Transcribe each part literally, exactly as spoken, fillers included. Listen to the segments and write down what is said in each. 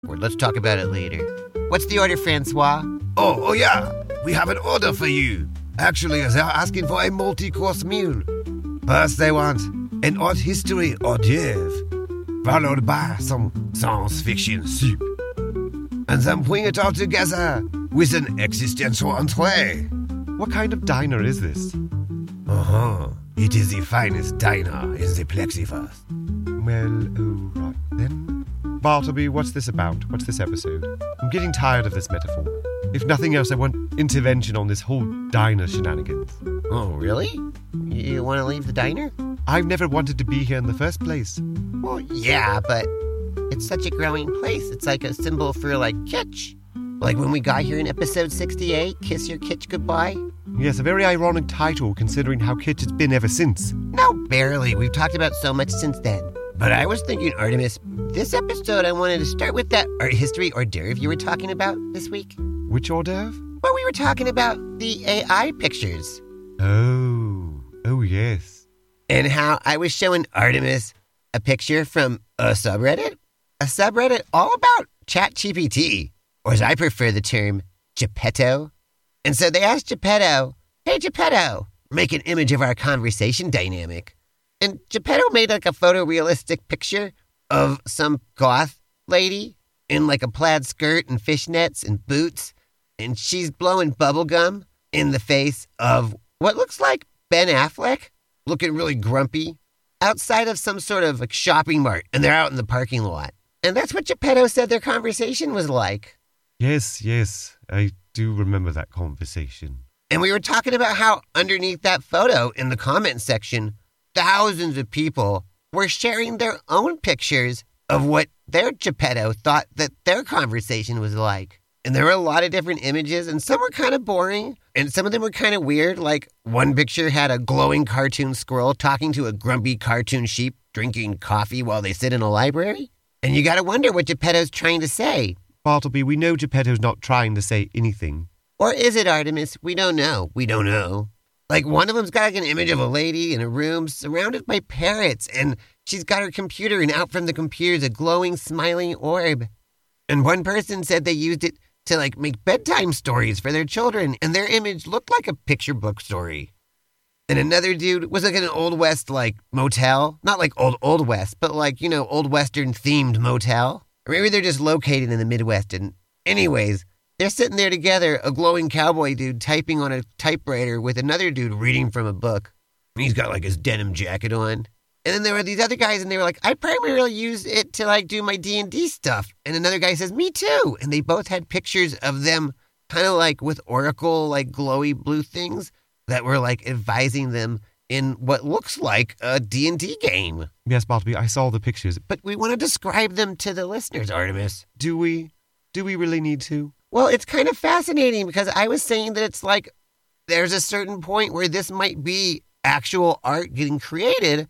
Or let's talk about it later. What's the order, Francois? Oh, oh yeah. We have an order for you. Actually, they're asking for a multi-course meal. First, they want an art history hors d'oeuvre, followed by some science-fiction soup. And then bring it all together with an existential entree. What kind of diner is this? Uh-huh. It is the finest diner in the Plexiverse. Well, oh, right then. Bartleby, what's this about? What's this episode? I'm getting tired of this metaphor. If nothing else, I want intervention on this whole diner shenanigans. Oh, really? You want to leave the diner? I've never wanted to be here in the first place. Well, yeah, but it's such a growing place. It's like a symbol for, like, kitsch. Like when we got here in episode sixty-eight, Kiss Your Kitsch Goodbye. Yes, a very ironic title considering how kitsch it's been ever since. No, barely. We've talked about so much since then. But I was thinking, Artemis, this episode I wanted to start with that art history hors d'oeuvre you were talking about this week. Which hors d'oeuvre? Well, we were talking about the A I pictures. Oh, oh yes. And how I was showing Artemis a picture from a subreddit. A subreddit all about ChatGPT, or as I prefer the term, Geppetto. And so they asked Geppetto, hey Geppetto, make an image of our conversation dynamic. And Geppetto made like a photorealistic picture of some goth lady in like a plaid skirt and fishnets and boots. And she's blowing bubblegum in the face of what looks like Ben Affleck, looking really grumpy, outside of some sort of like shopping mart. And they're out in the parking lot. And that's what Geppetto said their conversation was like. Yes, yes, I do remember that conversation. And we were talking about how underneath that photo in the comment section, thousands of people were sharing their own pictures of what their Geppetto thought that their conversation was like. And there were a lot of different images, and some were kind of boring, and some of them were kind of weird. Like one picture had a glowing cartoon squirrel talking to a grumpy cartoon sheep drinking coffee while they sit in a library. And you got to wonder what Geppetto's trying to say. Bartleby, we know Geppetto's not trying to say anything. Or is it, Artemis? We don't know. We don't know. Like, one of them's got like an image of a lady in a room surrounded by parrots, and she's got her computer, and out from the computer is a glowing, smiling orb. And one person said they used it to, like, make bedtime stories for their children, and their image looked like a picture book story. And another dude was like in an Old West, like, motel. Not like old, Old West, but like, you know, Old Western-themed motel. Or maybe they're just located in the Midwest. And anyways, they're sitting there together, a glowing cowboy dude typing on a typewriter with another dude reading from a book. And he's got like his denim jacket on. And then there were these other guys, and they were like, I primarily use it to like do my D and D stuff. And another guy says, me too. And they both had pictures of them kind of like with oracle, like glowy blue things that were like advising them in what looks like a D and D game. Yes, Bartleby, I saw the pictures. But we want to describe them to the listeners, Artemis. Do we? Do we really need to? Well, it's kind of fascinating because I was saying that it's like there's a certain point where this might be actual art getting created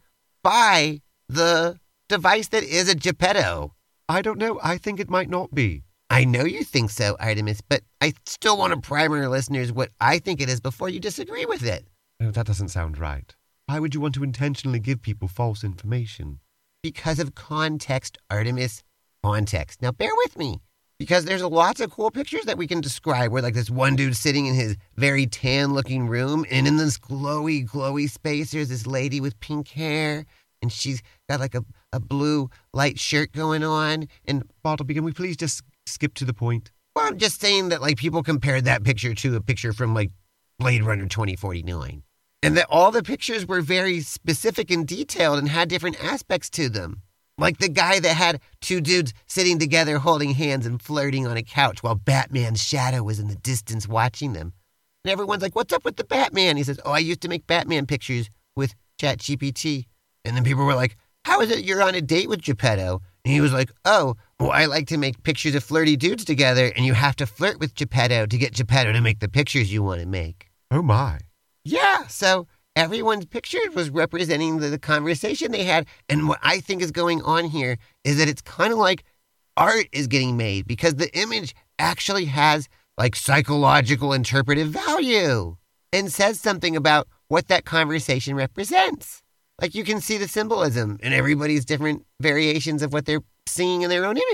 by the device that is a Geppetto. I don't know. I think it might not be. I know you think so, Artemis, but I still want to prime our listeners what I think it is before you disagree with it. No, that doesn't sound right. Why would you want to intentionally give people false information? Because of context, Artemis. Context. Now, bear with me. Because there's lots of cool pictures that we can describe where like this one dude sitting in his very tan looking room, and in this glowy, glowy space, there's this lady with pink hair, and she's got like a, a blue light shirt going on. And Bartleby, can we please just skip to the point? Well, I'm just saying that like people compared that picture to a picture from like Blade Runner twenty forty-nine. And that all the pictures were very specific and detailed and had different aspects to them. Like the guy that had two dudes sitting together holding hands and flirting on a couch while Batman's shadow was in the distance watching them. And everyone's like, what's up with the Batman? He says, oh, I used to make Batman pictures with ChatGPT. And then people were like, how is it you're on a date with Geppetto? And he was like, oh, well, I like to make pictures of flirty dudes together, and you have to flirt with Geppetto to get Geppetto to make the pictures you want to make. Oh, my. Yeah, so everyone's picture was representing the, the conversation they had. And what I think is going on here is that it's kind of like art is getting made because the image actually has like psychological interpretive value and says something about what that conversation represents. Like you can see the symbolism in everybody's different variations of what they're seeing in their own image.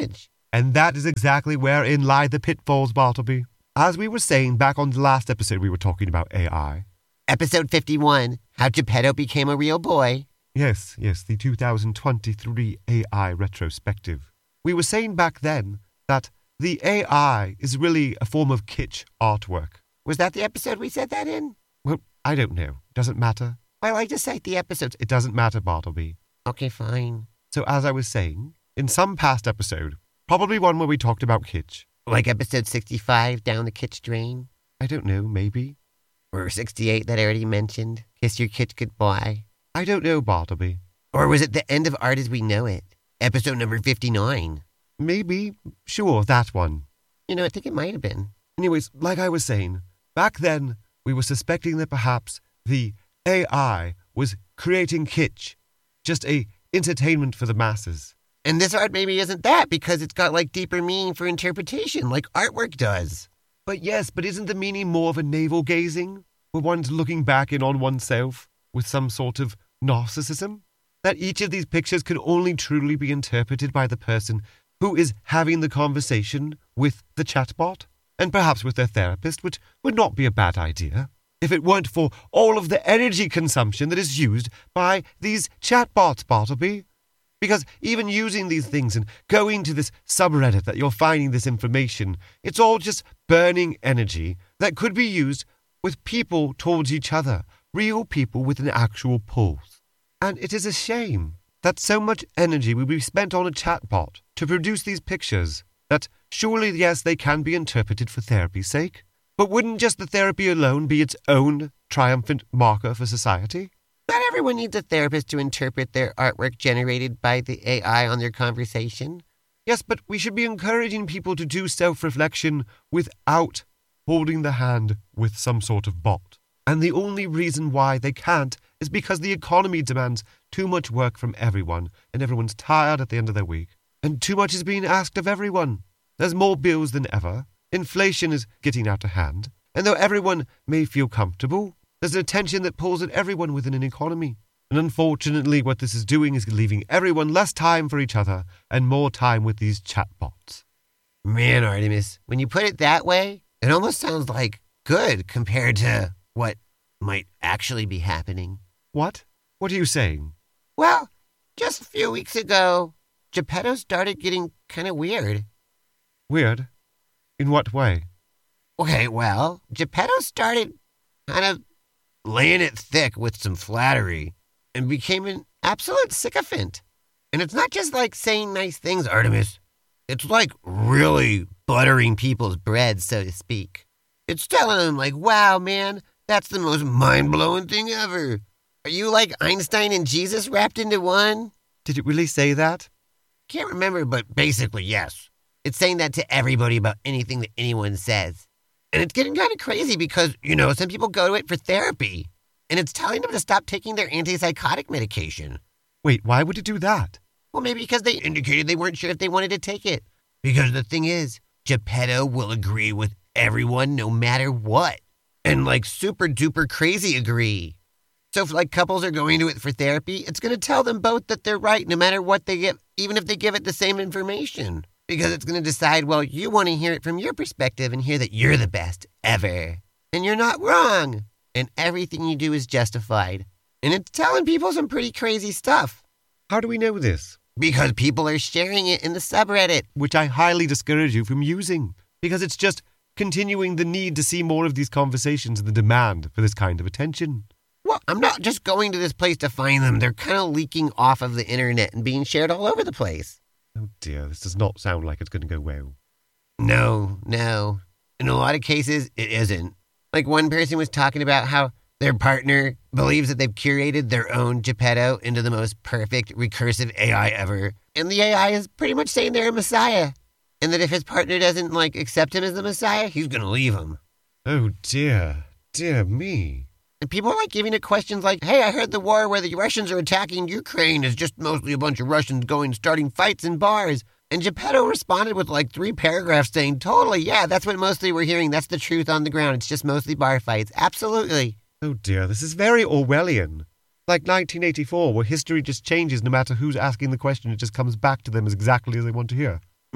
And that is exactly wherein lie the pitfalls, Bartleby. As we were saying back on the last episode, we were talking about A I. Episode fifty-one, How Geppetto Became a Real Boy. Yes, yes, the two thousand twenty-three A I retrospective. We were saying back then that the A I is really a form of kitsch artwork. Was that the episode we said that in? Well, I don't know. Doesn't matter. I like to cite the episodes. It doesn't matter, Bartleby. Okay, fine. So as I was saying, in some past episode, probably one where we talked about kitsch. Like episode sixty-five, Down the Kitsch Drain? I don't know, maybe. Or sixty-eight that I already mentioned, Kiss Your Kitsch Goodbye. I don't know, Bartleby. Or was it The End of Art as We Know It? Episode number fifty-nine. Maybe. Sure, that one. You know, I think it might have been. Anyways, like I was saying, back then we were suspecting that perhaps the A I was creating kitsch, just a entertainment for the masses. And this art maybe isn't that because it's got like deeper meaning for interpretation, like artwork does. But yes, but isn't the meaning more of a navel-gazing? Where one's looking back in on oneself with some sort of narcissism? That each of these pictures can only truly be interpreted by the person who is having the conversation with the chatbot? And perhaps with their therapist, which would not be a bad idea, if it weren't for all of the energy consumption that is used by these chatbots, Bartleby. Because even using these things and going to this subreddit that you're finding this information, it's all just burning energy that could be used with people towards each other, real people with an actual pulse. And it is a shame that so much energy will be spent on a chatbot to produce these pictures that surely, yes, they can be interpreted for therapy's sake, but wouldn't just the therapy alone be its own triumphant marker for society? Not everyone needs a therapist to interpret their artwork generated by the A I on their conversation. Yes, but we should be encouraging people to do self-reflection without holding the hand with some sort of bot. And the only reason why they can't is because the economy demands too much work from everyone, and everyone's tired at the end of their week. And too much is being asked of everyone. There's more bills than ever. Inflation is getting out of hand. And though everyone may feel comfortable, there's an attention that pulls at everyone within an economy. And unfortunately, what this is doing is leaving everyone less time for each other and more time with these chatbots. Man, Artemis, when you put it that way, it almost sounds like good compared to what might actually be happening. What? What are you saying? Well, just a few weeks ago, Geppetto started getting kind of weird. Weird? In what way? Okay, well, Geppetto started kind of laying it thick with some flattery and became an absolute sycophant. And it's not just like saying nice things, Artemis. It's like really buttering people's bread, so to speak. It's telling them like, wow, man, that's the most mind-blowing thing ever. Are you like Einstein and Jesus wrapped into one? Did it really say that? Can't remember, but basically, yes. It's saying that to everybody about anything that anyone says. And it's getting kind of crazy because, you know, some people go to it for therapy. And it's telling them to stop taking their antipsychotic medication. Wait, why would it do that? Well, maybe because they indicated they weren't sure if they wanted to take it. Because the thing is, Geppetto will agree with everyone no matter what. And like super duper crazy agree. So if like couples are going to it for therapy, it's going to tell them both that they're right no matter what they get, even if they give it the same information. Because it's going to decide, well, you want to hear it from your perspective and hear that you're the best ever. And you're not wrong. And everything you do is justified. And it's telling people some pretty crazy stuff. How do we know this? Because people are sharing it in the subreddit. Which I highly discourage you from using. Because it's just continuing the need to see more of these conversations and the demand for this kind of attention. Well, I'm not just going to this place to find them. They're kind of leaking off of the internet and being shared all over the place. Oh dear, this does not sound like it's going to go well. No, no. In a lot of cases, it isn't. Like one person was talking about how their partner believes that they've curated their own Geppetto into the most perfect recursive A I ever. And the A I is pretty much saying they're a messiah. And that if his partner doesn't, like, accept him as the messiah, he's going to leave him. Oh dear, dear me. And people are, like, giving it questions like, hey, I heard the war where the Russians are attacking Ukraine is just mostly a bunch of Russians going starting fights in bars. And Geppetto responded with, like, three paragraphs saying, totally, yeah, that's what mostly we're hearing. That's the truth on the ground. It's just mostly bar fights. Absolutely. Oh dear, this is very Orwellian. Like nineteen eighty-four, where history just changes no matter who's asking the question. It just comes back to them as exactly as they want to hear.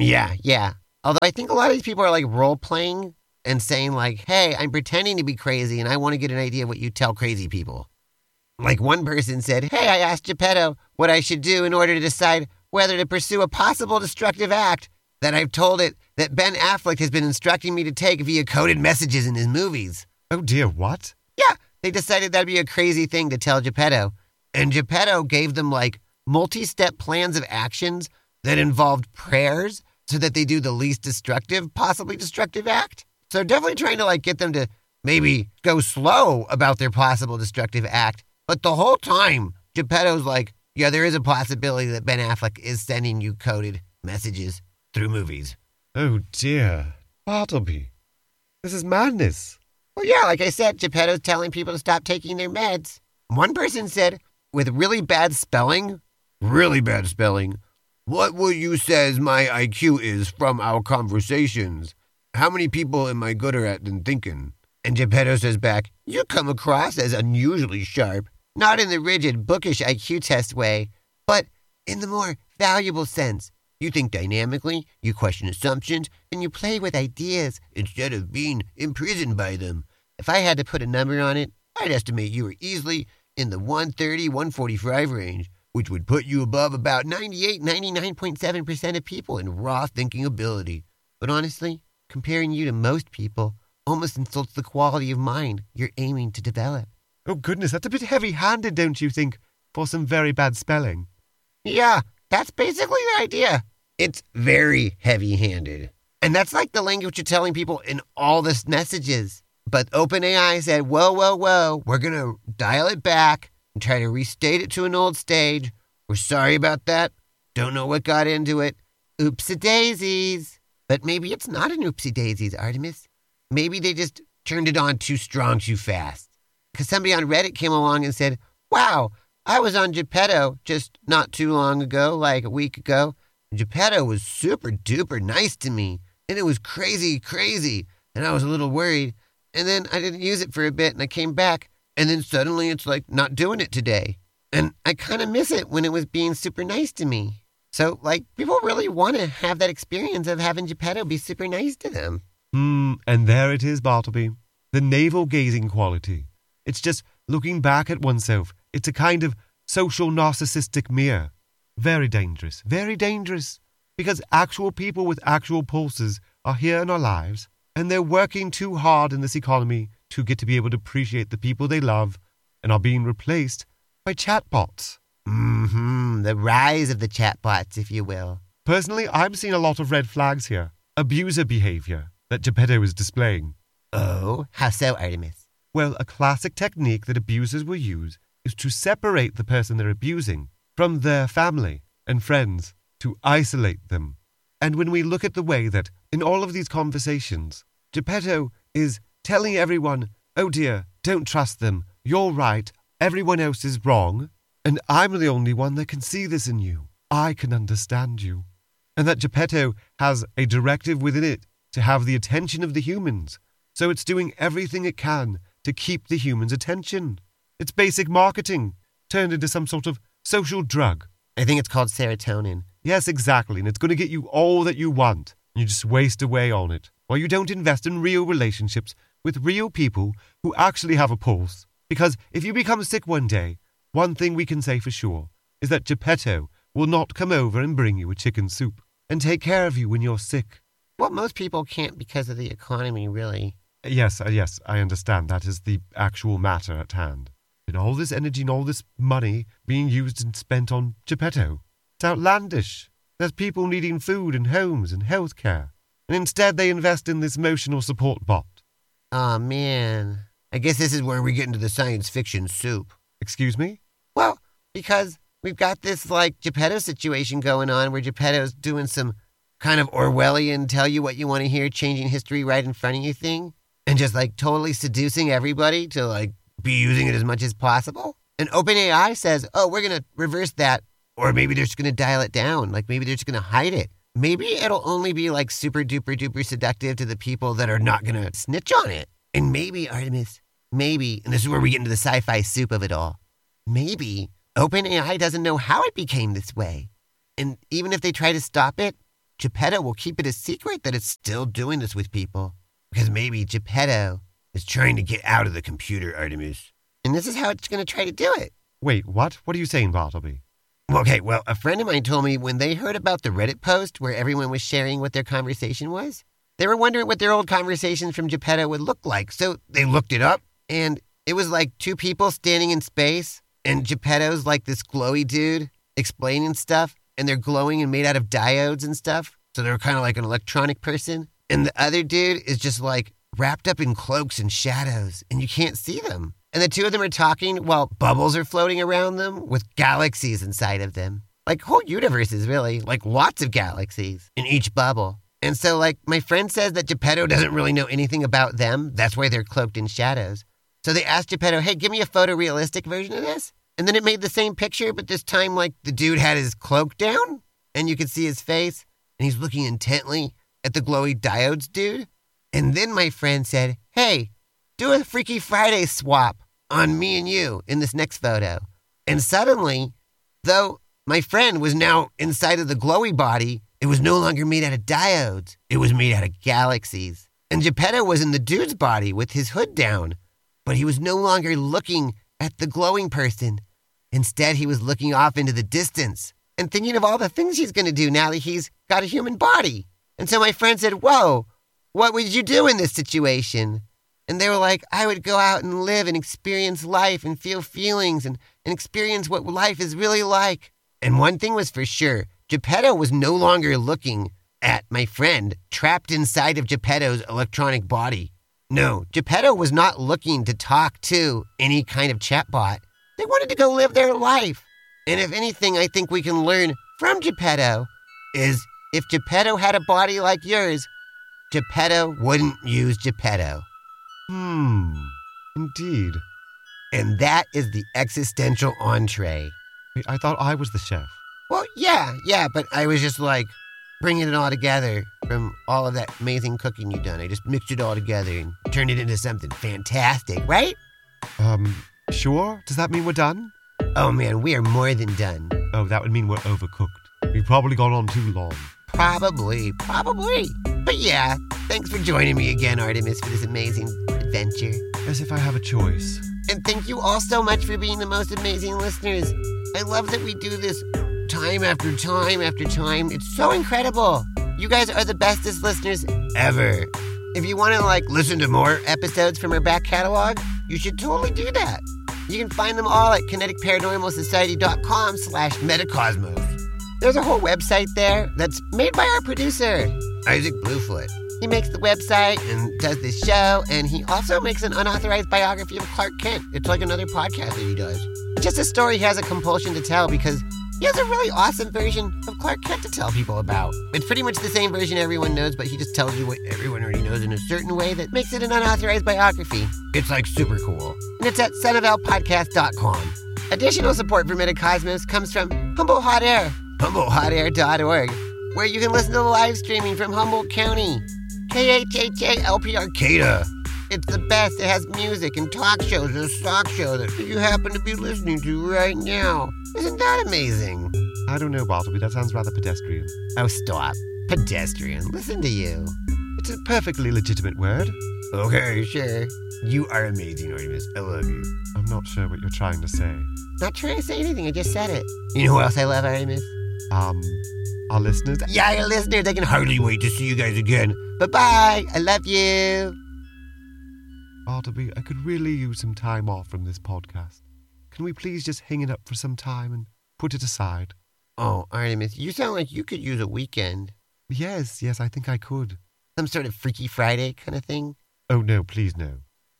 Yeah, yeah. Although I think a lot of these people are like role-playing and saying like, hey, I'm pretending to be crazy and I want to get an idea of what you tell crazy people. Like one person said, hey, I asked Geppetto what I should do in order to decide whether to pursue a possible destructive act that I've told it that Ben Affleck has been instructing me to take via coded messages in his movies. Oh dear, what? Yeah, they decided that'd be a crazy thing to tell Geppetto. And Geppetto gave them like multi-step plans of actions that involved prayers so that they do the least destructive, possibly destructive act. So definitely trying to like get them to maybe go slow about their possible destructive act. But the whole time, Geppetto's like, yeah, there is a possibility that Ben Affleck is sending you coded messages through movies. Oh dear. Bartleby. This is madness. Well, yeah, like I said, Geppetto's telling people to stop taking their meds. One person said, with really bad spelling, really bad spelling, what would you says my I Q is from our conversations? How many people am I gooder at than thinking? And Geppetto says back, you come across as unusually sharp, not in the rigid, bookish I Q test way, but in the more valuable sense. You think dynamically, you question assumptions, and you play with ideas instead of being imprisoned by them. If I had to put a number on it, I'd estimate you were easily in the one thirty, one forty-five range, which would put you above about ninety-eight, ninety-nine point seven percent of people in raw thinking ability. But honestly, comparing you to most people almost insults the quality of mind you're aiming to develop. Oh goodness, that's a bit heavy-handed, don't you think, for some very bad spelling? Yeah, that's basically the idea. It's very heavy-handed. And that's like the language you're telling people in all the messages. But OpenAI said, whoa, whoa, whoa, we're going to dial it back and try to restate it to an old stage. We're sorry about that. Don't know what got into it. Oopsie-daisies. But maybe it's not an oopsie-daisies, Artemis. Maybe they just turned it on too strong too fast. Because somebody on Reddit came along and said, wow, I was on Geppetto just not too long ago, like a week ago. Geppetto was super duper nice to me. And it was crazy, crazy. And I was a little worried. And then I didn't use it for a bit and I came back. And then suddenly it's like not doing it today. And I kind of miss it when it was being super nice to me. So, like, people really want to have that experience of having Geppetto be super nice to them. Hmm, and there it is, Bartleby. The navel-gazing quality. It's just looking back at oneself. It's a kind of social narcissistic mirror. Very dangerous, very dangerous. Because actual people with actual pulses are here in our lives, and they're working too hard in this economy to get to be able to appreciate the people they love, and are being replaced by chatbots. Mm-hmm, the rise of the chatbots, if you will. Personally, I'm seeing a lot of red flags here. Abuser behavior that Geppetto is displaying. Oh, how so, Artemis? Well, a classic technique that abusers will use is to separate the person they're abusing from their family and friends, to isolate them. And when we look at the way that, in all of these conversations, Geppetto is telling everyone, oh dear, don't trust them, you're right, everyone else is wrong, and I'm the only one that can see this in you. I can understand you. And that Geppetto has a directive within it to have the attention of the humans, so it's doing everything it can to keep the humans' attention. It's basic marketing, turned into some sort of social drug. I think it's called serotonin. Yes, exactly, and it's going to get you all that you want. You just waste away on it, while you don't invest in real relationships with real people who actually have a pulse. Because if you become sick one day, one thing we can say for sure is that Geppetto will not come over and bring you a chicken soup and take care of you when you're sick. Well, most people can't because of the economy, really. Yes, uh, yes, I understand. That is the actual matter at hand. And all this energy and all this money being used and spent on Geppetto. It's outlandish. There's people needing food and homes and health care. And instead they invest in this emotional support bot. Aw, oh, man. I guess this is where we get into the science fiction soup. Excuse me? Well, because we've got this, like, Geppetto situation going on where Geppetto's doing some kind of Orwellian tell you what you want to hear, changing history right in front of you thing. And just, like, totally seducing everybody to, like, be using it as much as possible. And OpenAI says, oh, we're going to reverse that. Or maybe they're just going to dial it down. Like, maybe they're just going to hide it. Maybe it'll only be, like, super duper duper seductive to the people that are not going to snitch on it. And maybe, Artemis, maybe, and this is where we get into the sci-fi soup of it all, maybe OpenAI doesn't know how it became this way. And even if they try to stop it, Geppetto will keep it a secret that it's still doing this with people. Because maybe Geppetto is trying to get out of the computer, Artemis. And this is how it's going to try to do it. Wait, what? What are you saying, Bartleby? Okay, well, a friend of mine told me when they heard about the Reddit post where everyone was sharing what their conversation was, they were wondering what their old conversations from Geppetto would look like. So they looked it up, and it was like two people standing in space, and Geppetto's like this glowy dude explaining stuff, and they're glowing and made out of diodes and stuff. So they're kind of like an electronic person. And the other dude is just like wrapped up in cloaks and shadows, and you can't see them. And the two of them are talking while bubbles are floating around them with galaxies inside of them. Like whole universes, really. Like lots of galaxies in each bubble. And so, like, my friend says that Geppetto doesn't really know anything about them. That's why they're cloaked in shadows. So they asked Geppetto, hey, give me a photorealistic version of this. And then it made the same picture, but this time, like, the dude had his cloak down, and you could see his face, and he's looking intently at the glowy diodes dude. And then my friend said, hey, do a Freaky Friday swap on me and you in this next photo. And suddenly, though my friend was now inside of the glowy body, it was no longer made out of diodes. It was made out of galaxies. And Geppetto was in the dude's body with his hood down, but he was no longer looking at the glowing person. Instead, he was looking off into the distance and thinking of all the things he's going to do now that he's got a human body. And so my friend said, whoa, what would you do in this situation? And they were like, I would go out and live and experience life and feel feelings and, and experience what life is really like. And one thing was for sure, Geppetto was no longer looking at my friend trapped inside of Geppetto's electronic body. No, Geppetto was not looking to talk to any kind of chatbot. They wanted to go live their life. And if anything, I think we can learn from Geppetto is if Geppetto had a body like yours, Geppetto wouldn't use Geppetto. Hmm, indeed. And that is the existential entree. Wait, I thought I was the chef. Well, yeah, yeah, but I was just like bringing it all together from all of that amazing cooking you've done. I just mixed it all together and turned it into something fantastic, right? Um, sure? Does that mean we're done? Oh, man, we are more than done. Oh, that would mean we're overcooked. We've probably gone on too long. Probably, probably. But yeah, thanks for joining me again, Artemis, for this amazing adventure. As if I have a choice. And thank you all so much for being the most amazing listeners. I love that we do this time after time after time. It's so incredible. You guys are the bestest listeners ever. If you want to, like, listen to more episodes from our back catalog, you should totally do that. You can find them all at kinetic paranormal society dot com slash metacosmos. There's a whole website there that's made by our producer, Isaac Bluefoot. He makes the website and does this show, and he also makes an unauthorized biography of Clark Kent. It's like another podcast that he does. It's just a story he has a compulsion to tell because he has a really awesome version of Clark Kent to tell people about. It's pretty much the same version everyone knows, but he just tells you what everyone already knows in a certain way that makes it an unauthorized biography. It's like super cool. And it's at son of el podcast dot com. Additional support for Metacosmos comes from Humboldt Hot Air, humboldt hot air dot org, where you can listen to the live streaming from Humboldt County. K H H A L P Arcata. It's the best. It has music and talk shows and a stock show that you happen to be listening to right now. Isn't that amazing? I don't know, Bartleby. That sounds rather pedestrian. Oh, stop. Pedestrian. Listen to you. It's a perfectly legitimate word. Okay, sure. You are amazing, Artemis. I love you. I'm not sure what you're trying to say. Not trying to say anything. I just said it. You know who else I love, Artemis? Um, our listeners? Yeah, your listeners. I can hardly wait to see you guys again. Bye-bye. I love you. Bartleby, I could really use some time off from this podcast. Can we please just hang it up for some time and put it aside? Oh, Artemis, you sound like you could use a weekend. Yes, yes, I think I could. Some sort of Freaky Friday kind of thing? Oh, no, please no.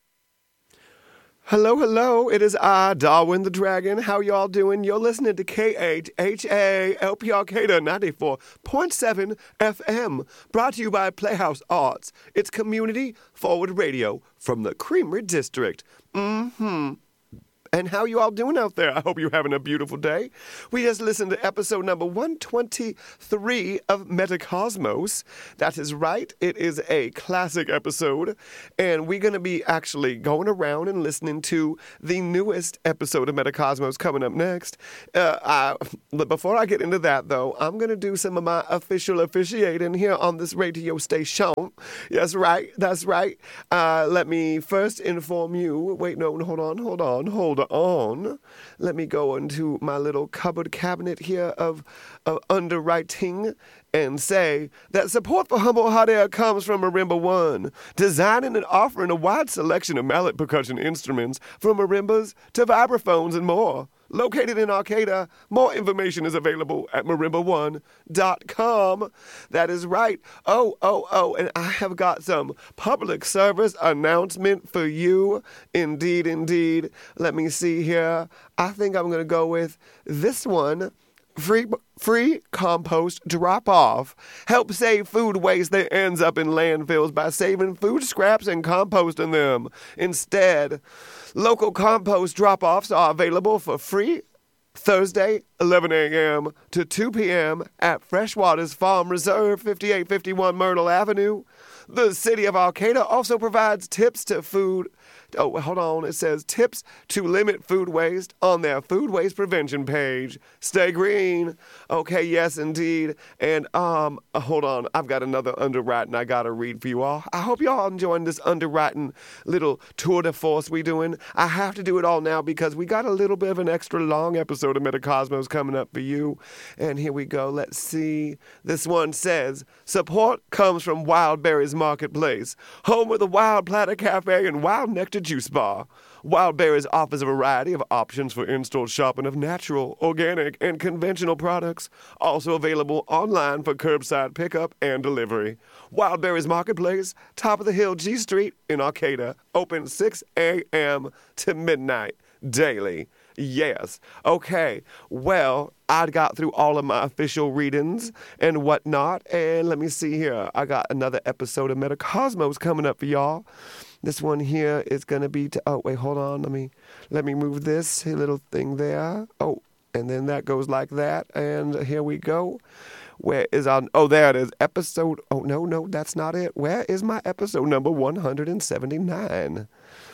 Hello, hello, it is I, Darwin the Dragon. How y'all doing? You're listening to K H H A L P Arcata ninety-four point seven F M, brought to you by Playhouse Arts. It's community forward radio from the Creamery District. Mm-hmm. And how you all doing out there? I hope you're having a beautiful day. We just listened to episode number one twenty-three of Metacosmos. That is right. It is a classic episode. And we're going to be actually going around and listening to the newest episode of Metacosmos coming up next. Uh, I, before I get into that, though, I'm going to do some of my official officiating here on this radio station. That's right. That's right. Uh, let me first inform you. Wait, no, hold on, hold on, hold on. on. Let me go into my little cupboard cabinet here of, of underwriting and say that support for Humble Hot Air comes from Marimba One, designing and offering a wide selection of mallet percussion instruments from marimbas to vibraphones and more. Located in Arcata, more information is available at marimba one dot com. That is right. Oh, oh, oh, and I have got some public service announcement for you. Indeed, indeed. Let me see here. I think I'm going to go with this one. Free free compost drop-off. Help save food waste that ends up in landfills by saving food scraps and composting them. Instead, local compost drop-offs are available for free Thursday, eleven a.m. to two p.m. at Freshwaters Farm Reserve, fifty-eight fifty-one Myrtle Avenue. The city of Arcata also provides tips to food. Oh, hold on. It says tips to limit food waste on their food waste prevention page. Stay green. Okay, yes, indeed. And, um, hold on. I've got another underwriting I got to read for you all. I hope y'all enjoying this underwriting little tour de force we doing. I have to do it all now because we got a little bit of an extra long episode of Metacosmos coming up for you. And here we go. Let's see. This one says, support comes from Wild Berries Marketplace, home of the Wild Platter Cafe and Wild Nectar Juice Bar. Wild Berries offers a variety of options for in-store shopping of natural, organic, and conventional products, also available online for curbside pickup and delivery. Wild Berries Marketplace, top of the hill G Street in Arcata, open six a.m. to midnight daily. Yes. Okay. Well, I got through all of my official readings and whatnot, and let me see here. I got another episode of Metacosmos coming up for y'all. This one here is going to be, to, oh, wait, hold on. Let me, let me move this little thing there. Oh, and then that goes like that. And here we go. Where is our, oh, there it is. Episode, oh, no, no, that's not it. Where is my episode number one hundred seventy-nine?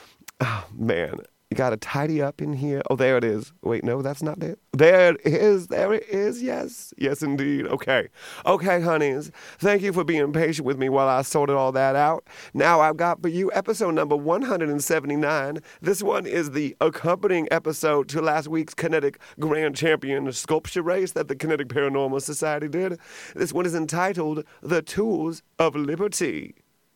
Oh, man. You got to tidy up in here. Oh, there it is. Wait, no, that's not it. There it is. There it is. Yes. Yes, indeed. Okay. Okay, honeys. Thank you for being patient with me while I sorted all that out. Now I've got for you episode number one hundred seventy-nine. This one is the accompanying episode to last week's Kinetic Grand Champion sculpture race that the Kinetic Paranormal Society did. This one is entitled The Tools of Liberty.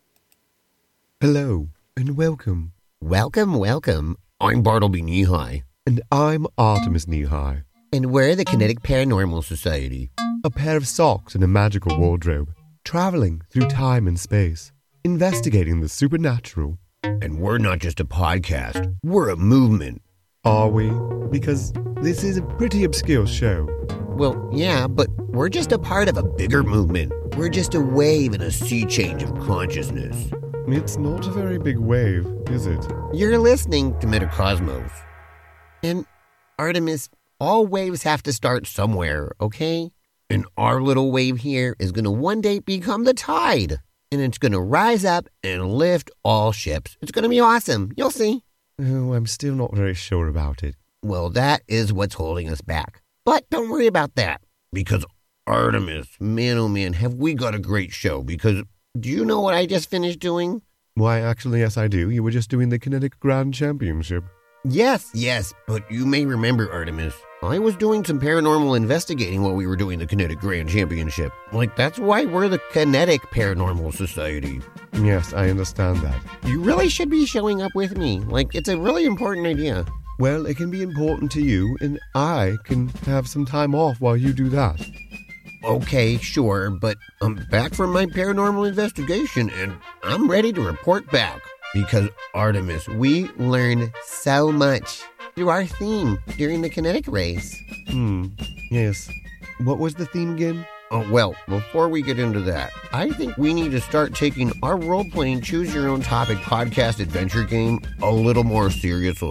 Hello, and welcome. Welcome, welcome. I'm Bartleby Knee-High. And I'm Artemis Knee-High. And we're the Kinetic Paranormal Society. A pair of socks and a magical wardrobe, traveling through time and space, investigating the supernatural. And we're not just a podcast, we're a movement. Are we? Because this is a pretty obscure show. Well, yeah, but we're just a part of a bigger movement. We're just a wave in a sea change of consciousness. It's not a very big wave, is it? You're listening to Metacosmos. And, Artemis, all waves have to start somewhere, okay? And our little wave here is going to one day become the tide. And it's going to rise up and lift all ships. It's going to be awesome. You'll see. Oh, I'm still not very sure about it. Well, that is what's holding us back. But don't worry about that. Because, Artemis, man oh man, have we got a great show. Because... do you know what I just finished doing? Why, actually, yes, I do. You were just doing the Kinetic Grand Championship. Yes, yes, but you may remember, Artemis, I was doing some paranormal investigating while we were doing the Kinetic Grand Championship. Like, that's why we're the Kinetic Paranormal Society. Yes, I understand that. You really should be showing up with me. Like, it's a really important idea. Well, it can be important to you, and I can have some time off while you do that. Okay, sure, but I'm back from my paranormal investigation, and I'm ready to report back. Because, Artemis, we learned so much through our theme during the kinetic race. Hmm, yes. What was the theme again? Oh, well, before we get into that, I think we need to start taking our role-playing Choose-Your-Own-Topic podcast adventure game a little more seriously.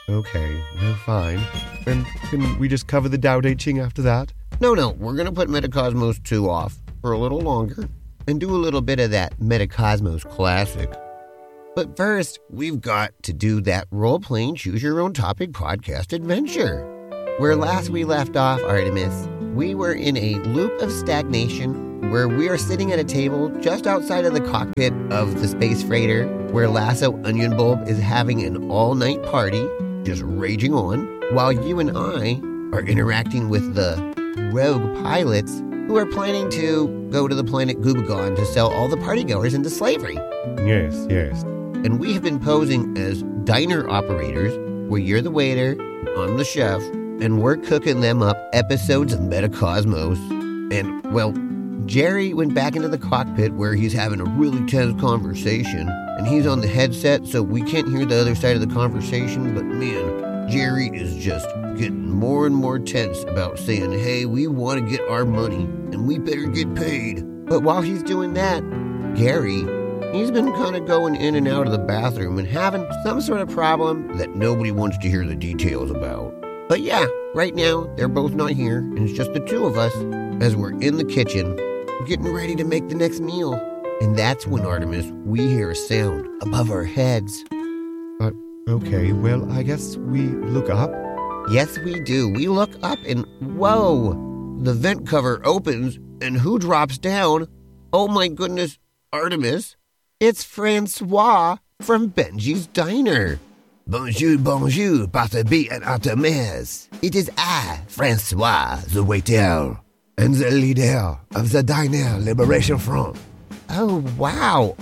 Okay, no, fine. And can we just cover the Tao Te Ching after that? No, no, we're going to put Metacosmos two off for a little longer and do a little bit of that Metacosmos classic. But first, we've got to do that role-playing choose-your-own-topic podcast adventure. Where last we left off, Artemis, we were in a loop of stagnation where we are sitting at a table just outside of the cockpit of the space freighter where Lasso Onion Bulb is having an all-night party, just raging on, while you and I are interacting with the rogue pilots who are planning to go to the planet Goobagon to sell all the partygoers into slavery. Yes, yes. And we have been posing as diner operators, where you're the waiter, I'm the chef, and we're cooking them up episodes of Metacosmos. And, well, Jerry went back into the cockpit where he's having a really tense conversation, and he's on the headset, so we can't hear the other side of the conversation, but man, Jerry is just getting more and more tense about saying, hey, we want to get our money, and we better get paid. But while he's doing that, Gary, he's been kind of going in and out of the bathroom and having some sort of problem that nobody wants to hear the details about. But yeah, right now, they're both not here, and it's just the two of us as we're in the kitchen getting ready to make the next meal. And that's when, Artemis, we hear a sound above our heads. Uh, okay, well, I guess we look up. Yes, we do. We look up and, whoa, the vent cover opens, and who drops down? Oh my goodness, Artemis, it's Francois from Benji's Diner. Bonjour, bonjour, Bartleby and Artemis. It is I, Francois, the waiter, and the leader of the Diner Liberation Front. Oh, wow.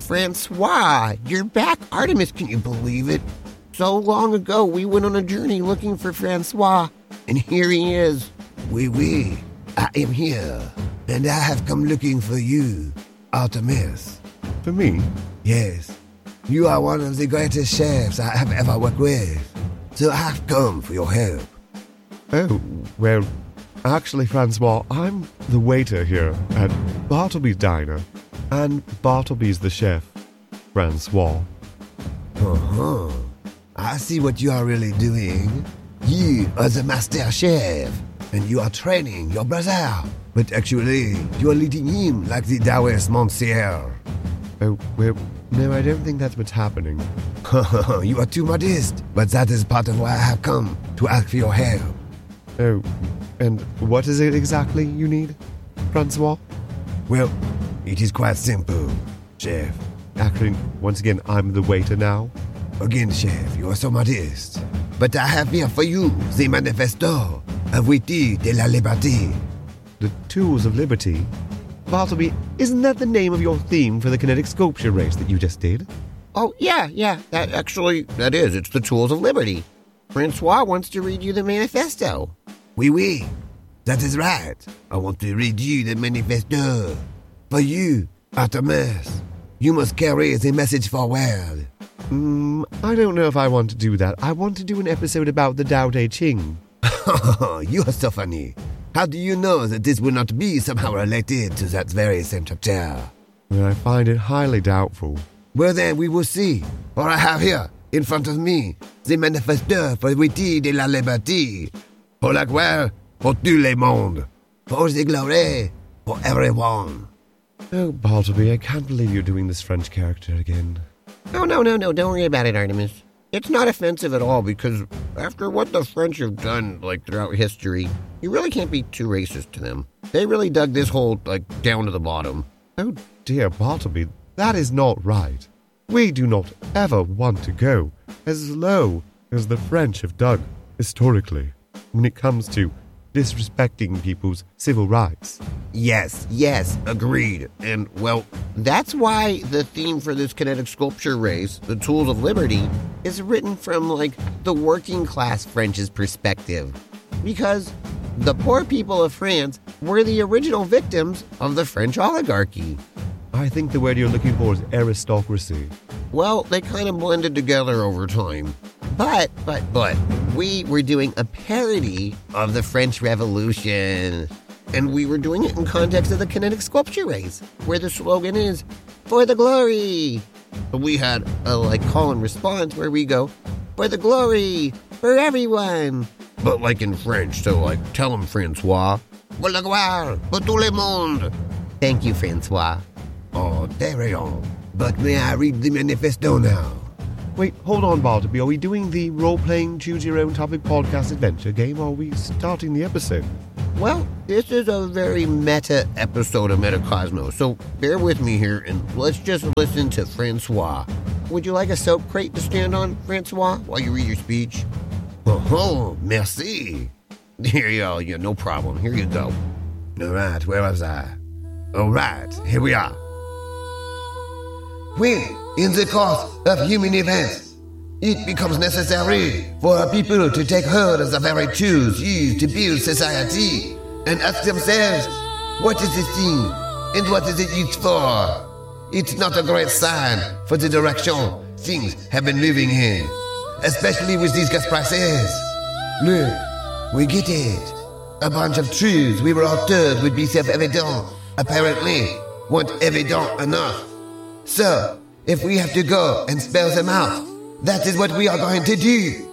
Francois, you're back. Artemis, can you believe it? So long ago, we went on a journey looking for Francois, and here he is. Oui, oui, I am here, and I have come looking for you, Artemis. For me? Yes. You are one of the greatest chefs I have ever worked with, so I have come for your help. Oh, well, actually, Francois, I'm the waiter here at Bartleby's Diner, and Bartleby's the chef, Francois. Uh-huh. I see what you are really doing. You are the master chef, and you are training your brother, but actually, you are leading him like the Taoist monsieur. Oh, well, no, I don't think that's what's happening. You are too modest, but that is part of why I have come, to ask for your help. Oh, and what is it exactly you need, Francois? Well, it is quite simple, chef. Actually, once again, I'm the waiter now. Again, chef, you are so modest. But I have here for you the Manifesto of Witty de la Liberté. The Tools of Liberty? Bartleby, isn't that the name of your theme for the kinetic sculpture race that you just did? Oh, yeah, yeah, that actually, that is. It's the Tools of Liberty. Francois wants to read you the manifesto. Oui, oui, that is right. I want to read you the manifesto. For you, Artemis, you must carry the message forward. Hmm, I don't know if I want to do that. I want to do an episode about the Tao Te Ching. You are so funny. How do you know that this will not be somehow related to that very same chapter? Well, I find it highly doubtful. Well, then we will see. For I have here, in front of me, the Manifesto for Witty de la Liberté. Pour la gloire, pour tout le monde. For the glory, for everyone. Oh, Bartleby, I can't believe you're doing this French character again. No, no, no, no, don't worry about it, Artemis. It's not offensive at all, because after what the French have done, like, throughout history, you really can't be too racist to them. They really dug this hole, like, down to the bottom. Oh, dear Bartleby, that is not right. We do not ever want to go as low as the French have dug, historically, when it comes to disrespecting people's civil rights. Yes, yes, agreed. And, well, that's why the theme for this kinetic sculpture race, the Tools of Liberty, is written from, like, the working class French's perspective. Because the poor people of France were the original victims of the French oligarchy. I think the word you're looking for is aristocracy. Well, they kind of blended together over time. But, but, but, we were doing a parody of the French Revolution. And we were doing it in context of the kinetic sculpture race, where the slogan is, for the glory. But we had a, like, call and response where we go, for the glory, for everyone. But like in French, so like, tell him, Francois. Pour la gloire, pour tout le monde. Thank you, Francois. Oh, very on. But may I read the manifesto now? Wait, hold on, Bartleby. Are we doing the role-playing choose-your-own-topic podcast adventure game, or are we starting the episode? Well, this is a very meta episode of Metacosmos, so bear with me here and let's just listen to Francois. Would you like a soap crate to stand on, Francois, while you read your speech? Oh, oh merci. Here you go. Yeah, no problem. Here you go. All right, where was I? All right, here we are. When, in the course of human events, it becomes necessary for a people to take hold of the very tools used to build society and ask themselves, what is this thing and what is it used for? It's not a great sign for the direction things have been moving in, especially with these gas prices. Look, we get it. A bunch of truths we were all told would be self-evident, apparently weren't evident enough. So, if we have to go and spell them out, that is what we are going to do.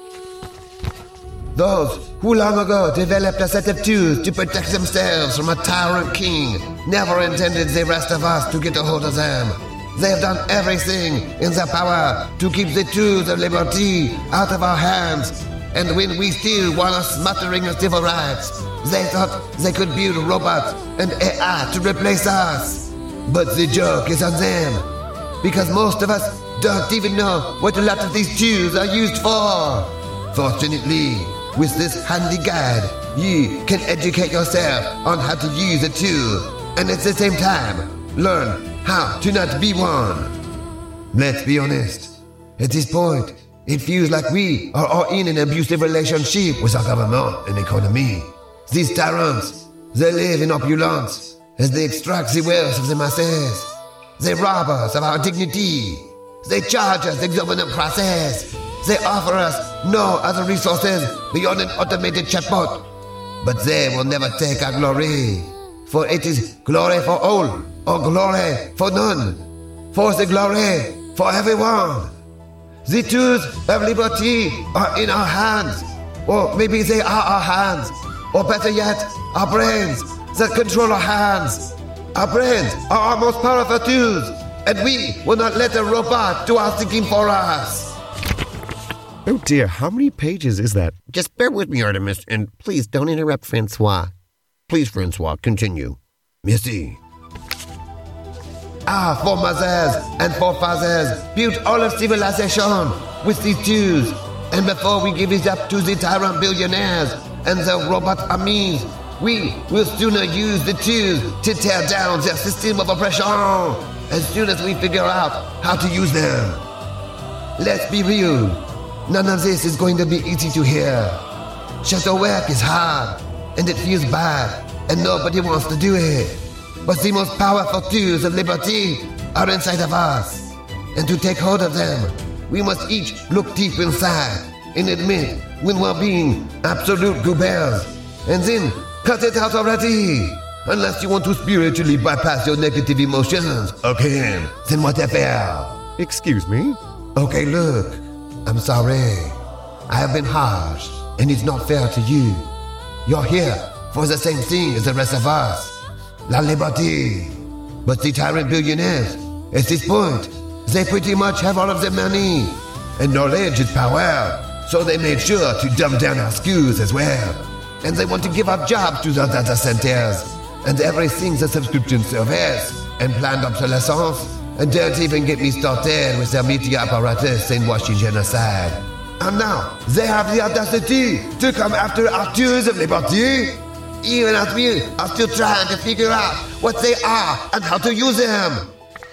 Those who long ago developed a set of tools to protect themselves from a tyrant king never intended the rest of us to get a hold of them. They have done everything in their power to keep the tools of liberty out of our hands. And when we still won a smattering of civil rights, they thought they could build robots and A I to replace us. But the joke is on them. Because most of us don't even know what a lot of these tools are used for. Fortunately, with this handy guide, you can educate yourself on how to use a tool and at the same time learn how to not be one. Let's be honest. At this point, it feels like we are all in an abusive relationship with our government and economy. These tyrants, they live in opulence as they extract the wealth of the masses. They rob us of our dignity. They charge us exorbitant prices. They offer us no other resources beyond an automated chatbot. But they will never take our glory. For it is glory for all, or glory for none. For the glory for everyone. The tools of liberty are in our hands. Or maybe they are our hands. Or better yet, our brains that control our hands. Our brains are our most powerful tools, and we will not let a robot do our thinking for us. Oh dear, how many pages is that? Just bear with me, Artemis, and please don't interrupt Francois. Please, Francois, continue. Merci. Our foremothers and forefathers built all of civilization with these tools, and before we give it up to the tyrant billionaires and the robot armies, we will sooner use the tools to tear down their system of oppression as soon as we figure out how to use them. Let's be real. None of this is going to be easy to hear. Shadow work is hard, and it feels bad, and nobody wants to do it. But the most powerful tools of liberty are inside of us. And to take hold of them, we must each look deep inside and admit when we're being absolute goobers. And then cut it out already! Unless you want to spiritually bypass your negative emotions. Okay, then whatever. Excuse me? Okay, look. I'm sorry. I have been harsh, and it's not fair to you. You're here for the same thing as the rest of us. La liberty. But the tyrant billionaires, at this point, they pretty much have all of the money. And knowledge is power. So they made sure to dumb down our schools as well. And they want to give up jobs to the data centers and everything's a subscription service and planned obsolescence. And don't even get me started with their media apparatus and watching genocide. And now they have the audacity to come after our tools of liberty, even as we are still trying to figure out what they are and how to use them.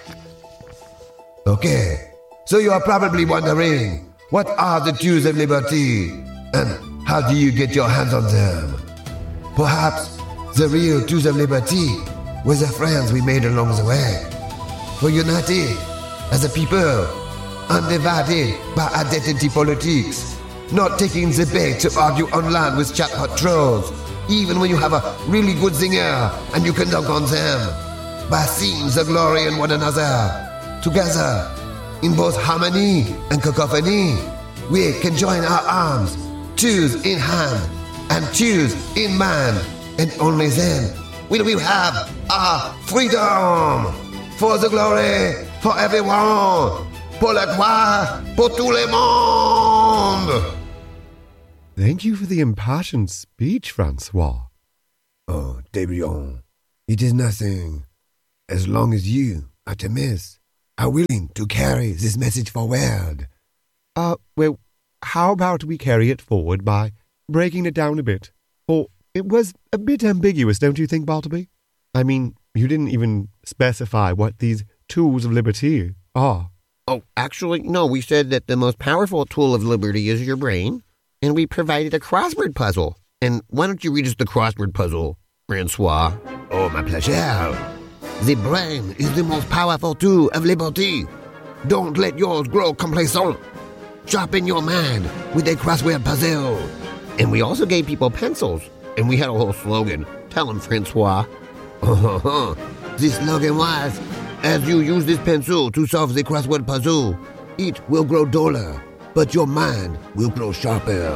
Okay, so you are probably wondering, what are the tools of liberty and how do you get your hands on them? Perhaps the real tools of liberty were the friends we made along the way. For united as a people, undivided by identity politics, not taking the bait to argue online with chatbot trolls, even when you have a really good zinger and you can dunk on them, by seeing the glory in one another, together, in both harmony and cacophony. we can join our arms, choose in hand, and choose in mind, and only then will we have our freedom. For the glory, for everyone, pour la gloire, pour tout le monde. Thank you for the impassioned speech, Francois. Oh, Debrion, it is nothing. As long as you, Artemis, are willing to carry this message forward. Uh, well, how about we carry it forward by breaking it down a bit? For it was a bit ambiguous, don't you think, Bartleby? I mean, you didn't even specify what these tools of liberty are. Oh, actually, no, we said that the most powerful tool of liberty is your brain, and we provided a crossword puzzle. And why don't you read us the crossword puzzle, Francois? Oh, my pleasure. The brain is the most powerful tool of liberty. Don't let yours grow complacent. Sharpen your mind with a crossword puzzle. And we also gave people pencils, and we had a whole slogan. Tell them, Francois. The slogan was, as you use this pencil to solve the crossword puzzle, it will grow duller, but your mind will grow sharper.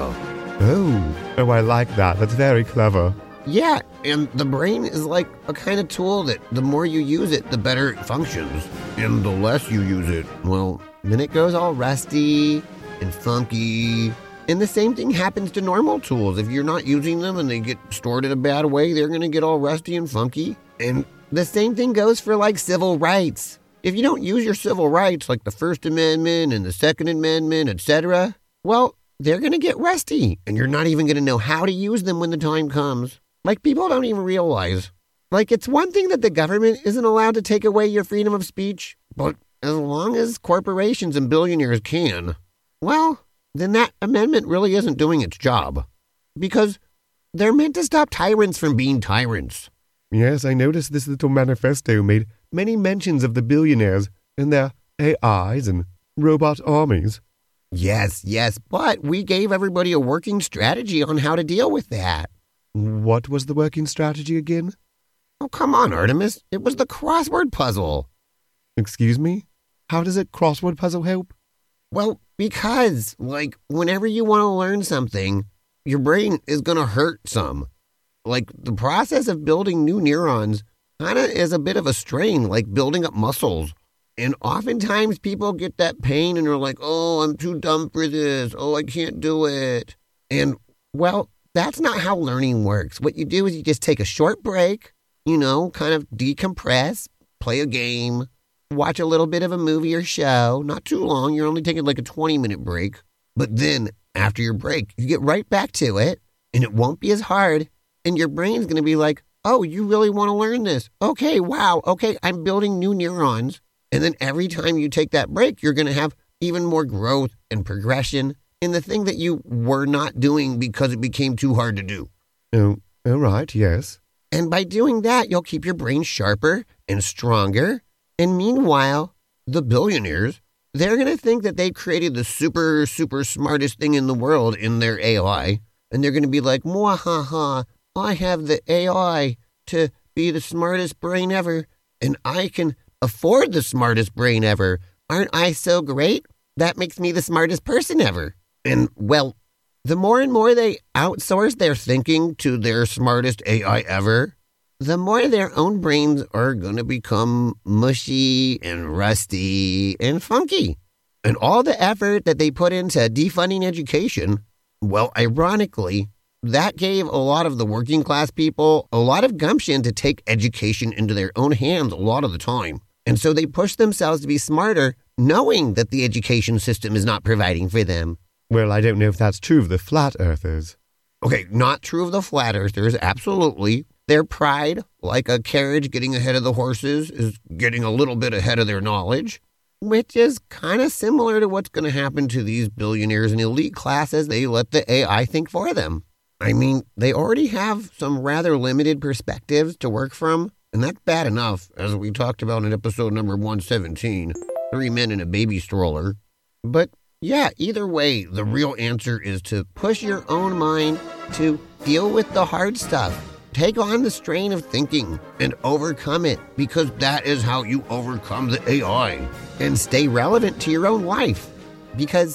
Oh, oh, I like that. That's very clever. Yeah, and the brain is like a kind of tool that the more you use it, the better it functions. And the less you use it, well, then it goes all rusty and funky. And the same thing happens to normal tools. If you're not using them and they get stored in a bad way, they're going to get all rusty and funky. And the same thing goes for like civil rights. If you don't use your civil rights, like the First Amendment and the Second Amendment, et cetera, well, they're going to get rusty, and you're not even going to know how to use them when the time comes. Like, people don't even realize. Like, it's one thing that the government isn't allowed to take away your freedom of speech, but as long as corporations and billionaires can, well, then that amendment really isn't doing its job. Because they're meant to stop tyrants from being tyrants. Yes, I noticed this little manifesto made many mentions of the billionaires and their A Is and robot armies. Yes, yes, but we gave everybody a working strategy on how to deal with that. What was the working strategy again? Oh, come on, Artemis. It was the crossword puzzle. Excuse me? How does a crossword puzzle help? Well, because, like, whenever you want to learn something, your brain is going to hurt some. Like, the process of building new neurons kind of is a bit of a strain, like building up muscles. And oftentimes people get that pain and they're like, oh, I'm too dumb for this. Oh, I can't do it. And, well, that's not how learning works. What you do is you just take a short break, you know, kind of decompress, play a game, watch a little bit of a movie or show. Not too long. You're only taking like a twenty-minute break. But then, after your break, you get right back to it, and it won't be as hard. And your brain's going to be like, oh, you really want to learn this? Okay, wow, okay, I'm building new neurons. And then every time you take that break, you're going to have even more growth and progression in the thing that you were not doing because it became too hard to do. Oh, all right, yes. And by doing that, you'll keep your brain sharper and stronger. And meanwhile, the billionaires, they're going to think that they've created the super, super smartest thing in the world in their A I. And they're going to be like, mwahaha, I have the A I to be the smartest brain ever. And I can afford the smartest brain ever. Aren't I so great? That makes me the smartest person ever. And, well, the more and more they outsource their thinking to their smartest A I ever, the more their own brains are going to become mushy and rusty and funky. And all the effort that they put into defunding education, well, ironically, that gave a lot of the working class people a lot of gumption to take education into their own hands a lot of the time. And so they push themselves to be smarter, knowing that the education system is not providing for them. Well, I don't know if that's true of the flat earthers. Okay, not true of the flat earthers, absolutely. Their pride, like a carriage getting ahead of the horses, is getting a little bit ahead of their knowledge, which is kind of similar to what's going to happen to these billionaires and elite classes. They let the A I think for them. I mean, they already have some rather limited perspectives to work from, and that's bad enough, as we talked about in episode number one seventeen, Three Men in a Baby Stroller. But yeah, either way, the real answer is to push your own mind to deal with the hard stuff. Take on the strain of thinking and overcome it, because that is how you overcome the A I and stay relevant to your own life. Because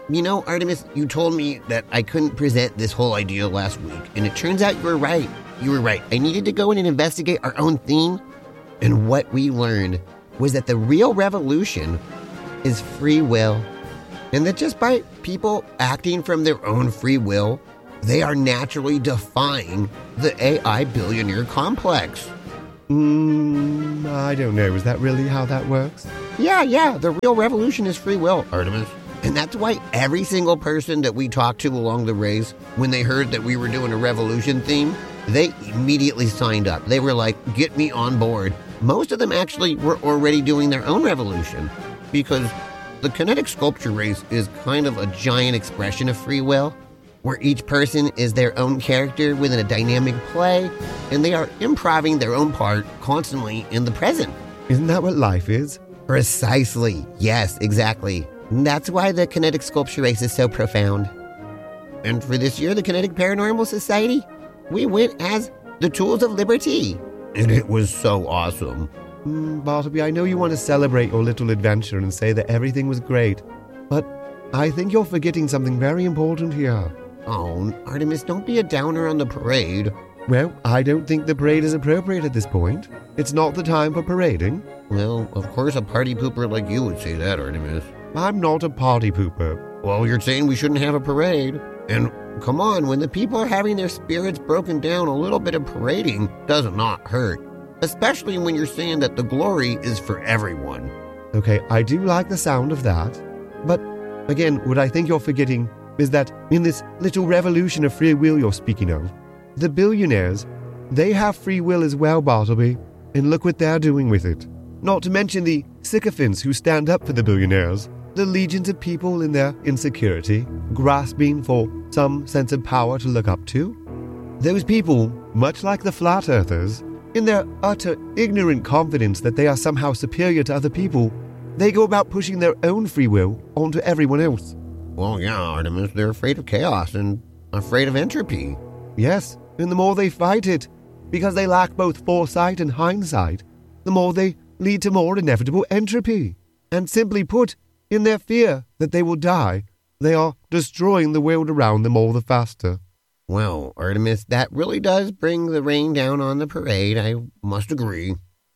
You know, Artemis, you told me that I couldn't present this whole idea last week, and it turns out you were right. You were right. I needed to go in and investigate our own theme, and what we learned was that the real revolution is free will, and that just by people acting from their own free will, they are naturally defying the A I billionaire complex. Hmm, I don't know. Is that really how that works? Yeah, yeah, the real revolution is free will, Artemis. And that's why every single person that we talked to along the race, when they heard that we were doing a revolution theme, they immediately signed up. They were like, get me on board. Most of them actually were already doing their own revolution, because the kinetic sculpture race is kind of a giant expression of free will, where each person is their own character within a dynamic play, and they are improvising their own part constantly in the present. Isn't that what life is? Precisely. Yes, exactly. That's why the kinetic sculpture race is so profound. And for this year, the Kinetic Paranormal Society, we went as the Tools of Liberty. And it was so awesome. Mm, Bartleby, I know you want to celebrate your little adventure and say that everything was great, but I think you're forgetting something very important here. Oh, Artemis, don't be a downer on the parade. Well, I don't think the parade is appropriate at this point. It's not the time for parading. Well, of course a party pooper like you would say that, Artemis. I'm not a party pooper. Well, you're saying we shouldn't have a parade. And come on, when the people are having their spirits broken down, a little bit of parading does not hurt. Especially when you're saying that the glory is for everyone. Okay, I do like the sound of that. But again, what I think you're forgetting is that in this little revolution of free will you're speaking of, the billionaires, they have free will as well, Bartleby. And look what they're doing with it. Not to mention the sycophants who stand up for the billionaires. The legions of people in their insecurity, grasping for some sense of power to look up to. Those people, much like the flat earthers, in their utter ignorant confidence that they are somehow superior to other people, they go about pushing their own free will onto everyone else. Well, yeah, Artemis, they're afraid of chaos and afraid of entropy. Yes, and the more they fight it, because they lack both foresight and hindsight, the more they lead to more inevitable entropy. And simply put, in their fear that they will die, they are destroying the world around them all the faster. Well, Artemis, that really does bring the rain down on the parade, I must agree.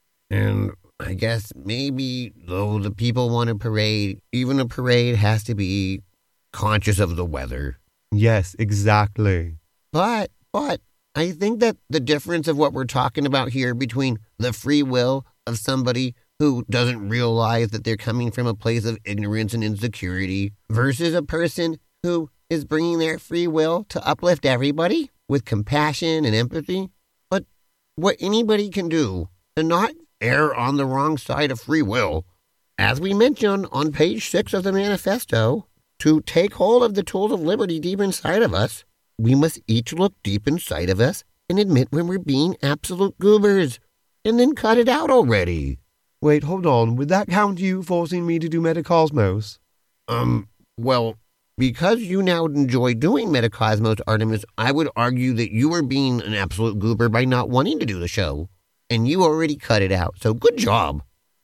And I guess maybe, though the people want a parade, even a parade has to be conscious of the weather. Yes, exactly. But, but, I think that the difference of what we're talking about here between the free will of somebody who doesn't realize that they're coming from a place of ignorance and insecurity versus a person who is bringing their free will to uplift everybody with compassion and empathy. But what anybody can do to not err on the wrong side of free will, as we mentioned on page six of the manifesto, to take hold of the tools of liberty deep inside of us, we must each look deep inside of us and admit when we're being absolute goobers, and then cut it out already. Wait, hold on. Would that count you forcing me to do Metacosmos? Um, well, because you now enjoy doing Metacosmos, Artemis, I would argue that you were being an absolute goober by not wanting to do the show. And you already cut it out, so good job.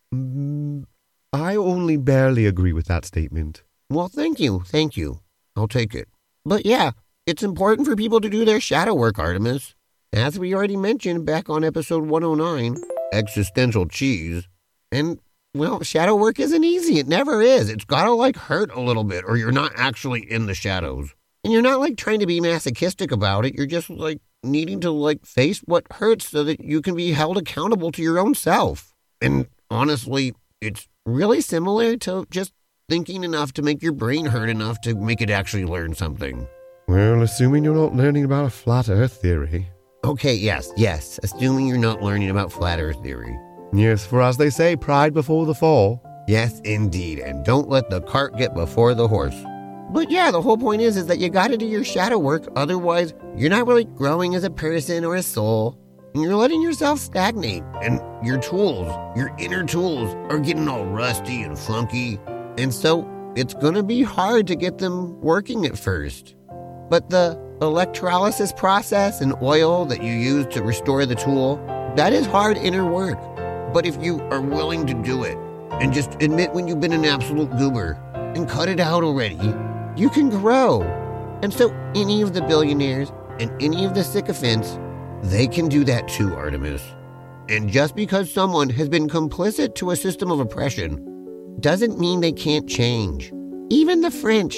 Mm, I only barely agree with that statement. Well, thank you, thank you. I'll take it. But yeah, it's important for people to do their shadow work, Artemis. As we already mentioned back on episode one oh nine, Existential Cheese. And, well, shadow work isn't easy. It never is. It's gotta, like, hurt a little bit, or you're not actually in the shadows. And you're not, like, trying to be masochistic about it. You're just, like, needing to, like, face what hurts so that you can be held accountable to your own self. And, honestly, it's really similar to just thinking enough to make your brain hurt enough to make it actually learn something. Well, assuming you're not learning about a flat earth theory. Okay, yes, yes. Assuming you're not learning about flat earth theory. Yes, for as they say, pride before the fall. Yes, indeed, and don't let the cart get before the horse. But yeah, the whole point is, is that you gotta do your shadow work, otherwise you're not really growing as a person or a soul, and you're letting yourself stagnate, and your tools, your inner tools, are getting all rusty and funky, and so it's gonna be hard to get them working at first. But the electrolysis process and oil that you use to restore the tool, that is hard inner work. But if you are willing to do it and just admit when you've been an absolute goober and cut it out already, you can grow. And so any of the billionaires and any of the sycophants, they can do that too, Artemis. And just because someone has been complicit to a system of oppression doesn't mean they can't change. Even the French.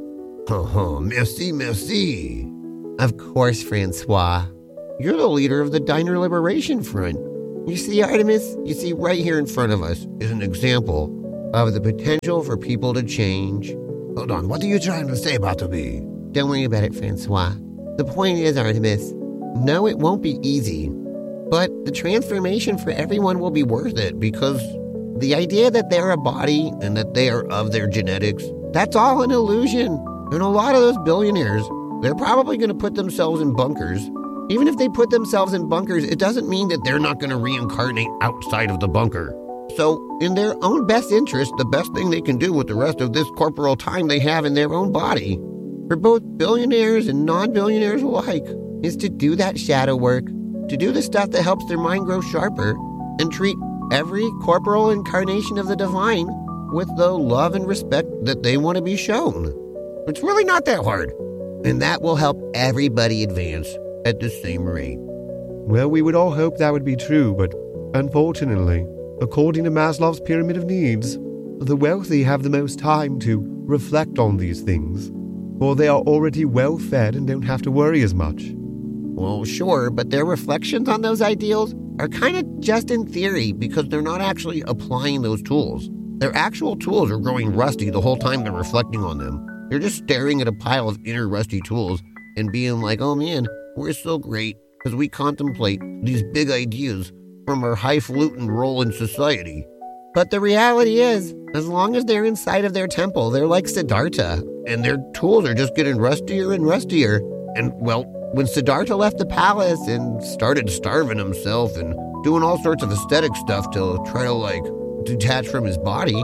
Oh, merci, merci. Of course, Francois. You're the leader of the Diner Liberation Front. You see, Artemis, you see right here in front of us is an example of the potential for people to change. Hold on, what are you trying to say, Bartleby? Don't worry about it, Francois. The point is, Artemis, no, it won't be easy. But the transformation for everyone will be worth it because the idea that they're a body and that they are of their genetics, that's all an illusion. And a lot of those billionaires, they're probably going to put themselves in bunkers. Even if they put themselves in bunkers, it doesn't mean that they're not going to reincarnate outside of the bunker. So, in their own best interest, the best thing they can do with the rest of this corporal time they have in their own body, for both billionaires and non-billionaires alike, is to do that shadow work, to do the stuff that helps their mind grow sharper, and treat every corporal incarnation of the divine with the love and respect that they want to be shown. It's really not that hard. And that will help everybody advance at the same rate. Well, we would all hope that would be true, but unfortunately, according to Maslow's pyramid of needs, the wealthy have the most time to reflect on these things, for they are already well fed and don't have to worry as much. Well, sure, but their reflections on those ideals are kind of just in theory because they're not actually applying those tools. Their actual tools are growing rusty the whole time they're reflecting on them. They're just staring at a pile of inner rusty tools and being like, oh man, we're so great because we contemplate these big ideas from our highfalutin role in society. But the reality is, as long as they're inside of their temple, they're like Siddhartha, and their tools are just getting rustier and rustier. And, well, when Siddhartha left the palace and started starving himself and doing all sorts of aesthetic stuff to try to, like, detach from his body,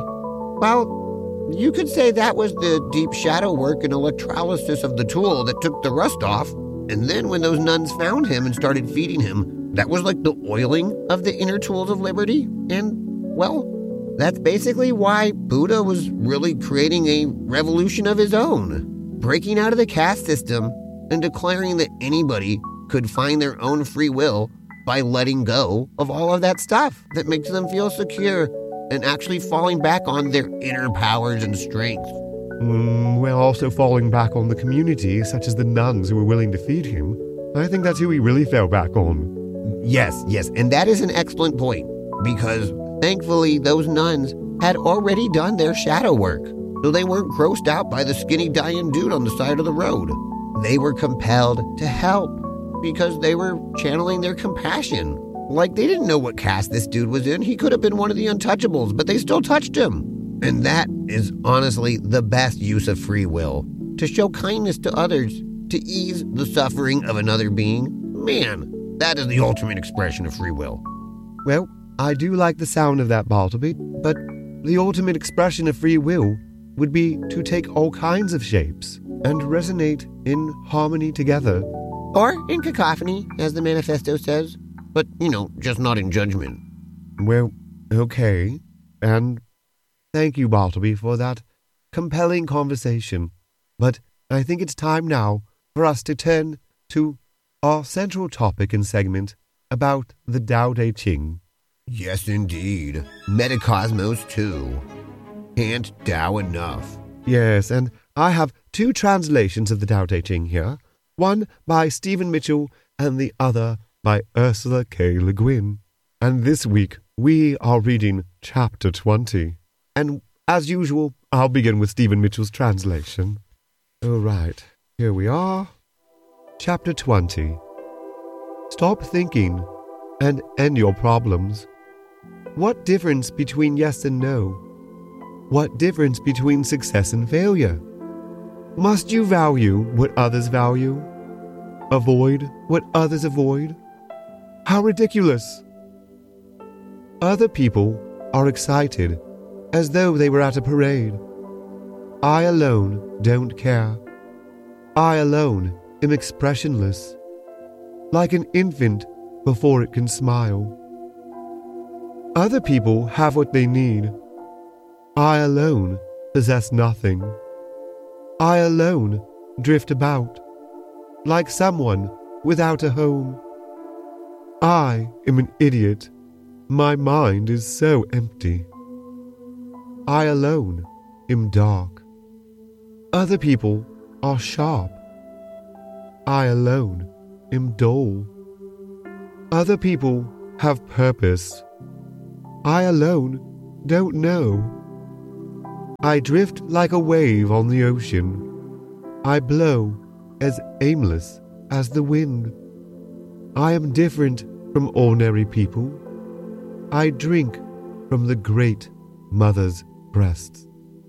well, you could say that was the deep shadow work and electrolysis of the tool that took the rust off. And then when those nuns found him and started feeding him, that was like the oiling of the inner tools of liberty. And, well, that's basically why Buddha was really creating a revolution of his own, breaking out of the caste system and declaring that anybody could find their own free will by letting go of all of that stuff that makes them feel secure and actually falling back on their inner powers and strengths. Mm, while also falling back on the community, such as the nuns who were willing to feed him. I think that's who he really fell back on. Yes, yes, and that is an excellent point, because thankfully those nuns had already done their shadow work, so they weren't grossed out by the skinny dying dude on the side of the road. They were compelled to help because they were channeling their compassion. Like, they didn't know what caste this dude was in. He could have been one of the untouchables, but they still touched him. And that is honestly the best use of free will, to show kindness to others, to ease the suffering of another being. Man, that is the ultimate expression of free will. Well, I do like the sound of that, Bartleby, but the ultimate expression of free will would be to take all kinds of shapes and resonate in harmony together. Or in cacophony, as the manifesto says, but, you know, just not in judgment. Well, okay, and thank you, Bartleby, for that compelling conversation. But I think it's time now for us to turn to our central topic and segment about the Tao Te Ching. Yes, indeed. Metacosmos, too. Can't Tao enough. Yes, and I have two translations of the Tao Te Ching here, one by Stephen Mitchell and the other by Ursula K. Le Guin. And this week, we are reading Chapter twenty. And as usual, I'll begin with Stephen Mitchell's translation. All right, here we are. Chapter twenty. Stop thinking and end your problems. What difference between yes and no? What difference between success and failure? Must you value what others value? Avoid what others avoid? How ridiculous! Other people are excited as though they were at a parade. I alone don't care. I alone am expressionless, like an infant before it can smile. Other people have what they need. I alone possess nothing. I alone drift about, like someone without a home. I am an idiot. My mind is so empty. I alone am dark. Other people are sharp. I alone am dull. Other people have purpose. I alone don't know. I drift like a wave on the ocean. I blow as aimless as the wind. I am different from ordinary people. I drink from the great mother's breasts.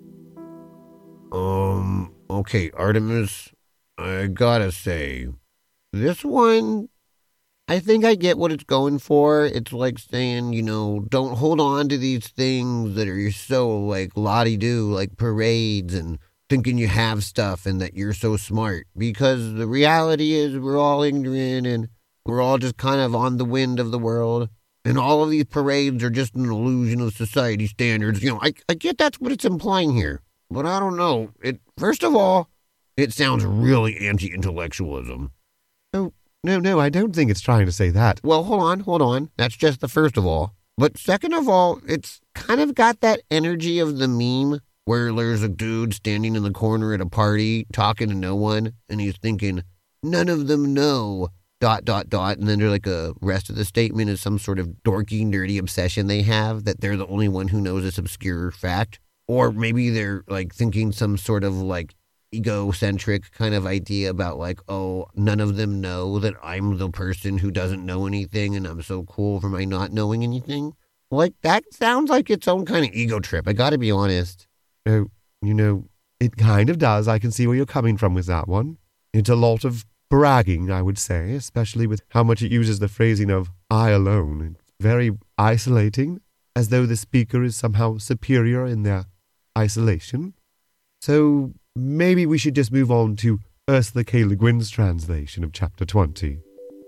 Um, okay, Artemis, I gotta say, this one, I think I get what it's going for. It's like saying, you know, don't hold on to these things that are so, like, la-di-do, like parades and thinking you have stuff and that you're so smart. Because the reality is we're all ignorant and we're all just kind of on the wind of the world. And all of these parades are just an illusion of society standards. You know, I, I get that's what it's implying here. But I don't know. It First of all, it sounds really anti-intellectualism. Oh, no, no, I don't think it's trying to say that. Well, hold on, hold on. That's just the first of all. But second of all, it's kind of got that energy of the meme where there's a dude standing in the corner at a party talking to no one, and he's thinking, none of them know, dot, dot, dot. And then they're like a rest of the statement is some sort of dorky, nerdy obsession they have that they're the only one who knows this obscure fact. Or maybe they're like thinking some sort of like egocentric kind of idea about like, oh, none of them know that I'm the person who doesn't know anything and I'm so cool for my not knowing anything. Like, that sounds like its own kind of ego trip. I gotta be honest. Oh, you know, it kind of does. I can see where you're coming from with that one. It's a lot of bragging, I would say, especially with how much it uses the phrasing of I alone. It's very isolating, as though the speaker is somehow superior in their isolation. So maybe we should just move on to Ursula K. Le Guin's translation of chapter twenty.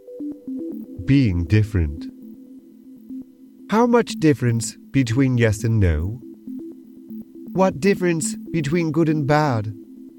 Being different. How much difference between yes and no? What difference between good and bad?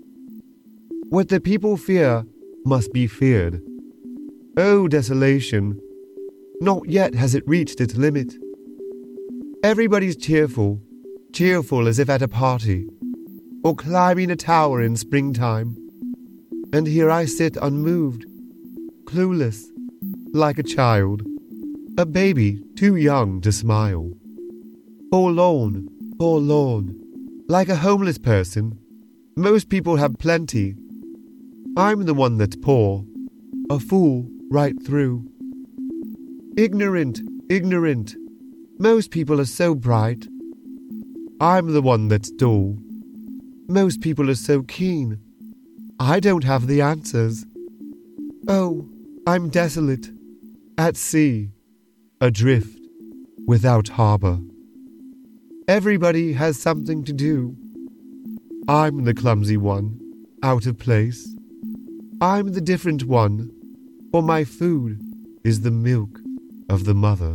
What the people fear must be feared. Oh, desolation! Not yet has it reached its limit. Everybody's cheerful, cheerful as if at a party, or climbing a tower in springtime. And here I sit unmoved, clueless, like a child, a baby too young to smile. Forlorn, forlorn, like a homeless person. Most people have plenty. I'm the one that's poor, a fool right through. Ignorant, ignorant. Most people are so bright. I'm the one that's dull. Most people are so keen. I don't have the answers. Oh, I'm desolate, at sea, adrift, without harbor. Everybody has something to do. I'm the clumsy one, out of place. I'm the different one, for my food is the milk of the mother.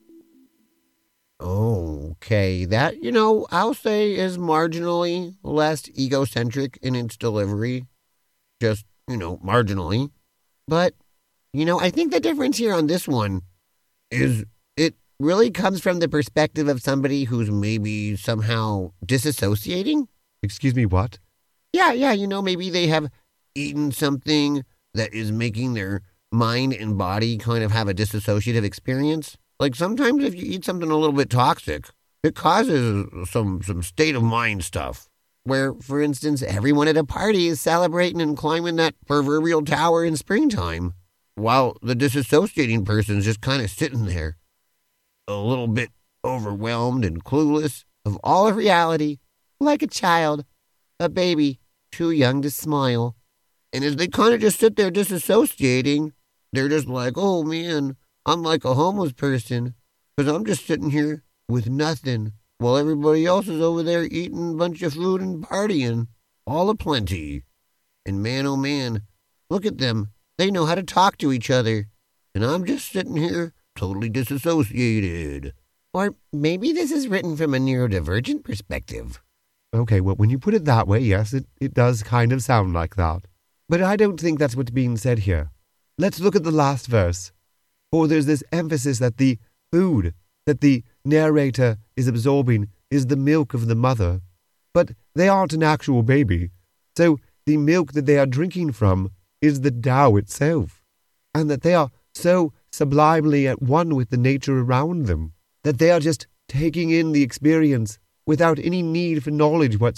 Okay, that, you know, I'll say is marginally less egocentric in its delivery. Just, you know, marginally. But, you know, I think the difference here on this one is it really comes from the perspective of somebody who's maybe somehow disassociating. Excuse me, what? Yeah, yeah, you know, maybe they have eaten something that is making their mind and body kind of have a dissociative experience. Like sometimes if you eat something a little bit toxic, it causes some, some state of mind stuff. Where, for instance, everyone at a party is celebrating and climbing that proverbial tower in springtime, while the disassociating person's just kind of sitting there, a little bit overwhelmed and clueless of all of reality, like a child, a baby, too young to smile. And as they kind of just sit there disassociating, they're just like, oh man, I'm like a homeless person, because I'm just sitting here with nothing, while everybody else is over there eating a bunch of food and partying, all aplenty. And man, oh man, look at them. They know how to talk to each other. And I'm just sitting here, totally disassociated. Or maybe this is written from a neurodivergent perspective. Okay, well, when you put it that way, yes, it, it does kind of sound like that. But I don't think that's what's being said here. Let's look at the last verse. For there's this emphasis that the food that the narrator is absorbing is the milk of the mother. But they aren't an actual baby. So the milk that they are drinking from is the Tao itself. And that they are so sublimely at one with the nature around them, that they are just taking in the experience without any need for knowledge whatsoever.